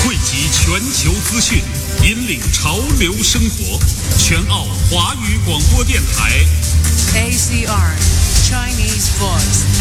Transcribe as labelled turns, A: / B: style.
A: 汇集全球资讯，引领潮流生活。全澳华语广播电台
B: ACR Chinese Voice。